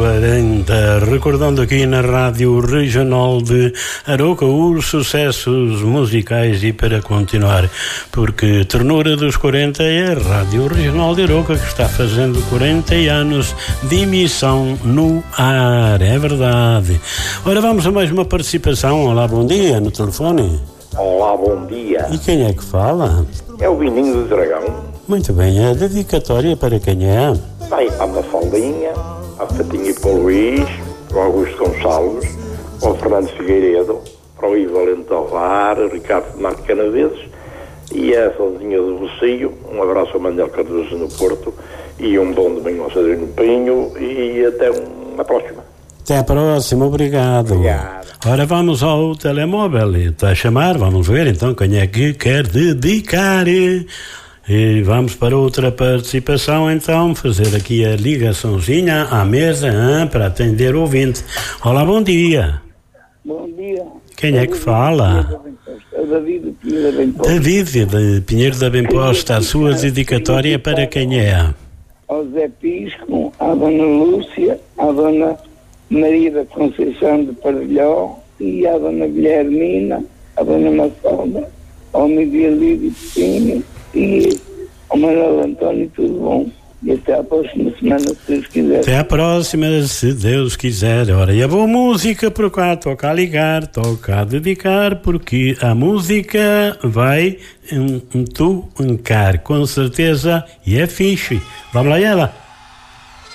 40, recordando aqui na Rádio Regional de Aroca os sucessos musicais. E para continuar, porque Ternura dos 40 é a Rádio Regional de Aroca que está fazendo 40 anos de emissão no ar, é verdade. Ora, vamos a mais uma participação. Olá, bom dia, no telefone. Olá, bom dia. E quem é que fala? É o Vininho do Dragão. Muito bem, a dedicatória para quem é? Vai para a Mafaldinha, a Fatinha e para o Luís, para o Augusto Gonçalves, para o Fernando Figueiredo, para o Ivo Valente Tovar, Ricardo Marco Canaveses e a Sozinha do Rocio. Um abraço ao Manuel Cardoso no Porto e um bom domingo ao Cedrino Pinho e até uma próxima. Até a próxima, obrigado. Obrigado. Ora, vamos ao telemóvel. Está a chamar, vamos ver então quem é que quer dedicar. E vamos para outra participação, então, fazer aqui a ligaçãozinha à mesa para atender o ouvinte. Olá, bom dia. Bom dia. Quem é que fala? É o David de Pinheiro da Bemposta. David de Pinheiro da Bemposta. A sua dedicatória para quem é? Ao Zé Pisco, à Dona Lúcia, à Dona Maria da Conceição de Parelhó e à Dona Guilhermina, à Dona Mafalda, ao Miguelito Pinho e ao Manuel António, tudo bom. E até à próxima semana, se Deus quiser. Até à próxima, se Deus quiser. Ora, e a boa música por cá, toca a ligar, toca a dedicar, porque a música vai tu encar, com certeza, e é fixe. Vamos lá, ela.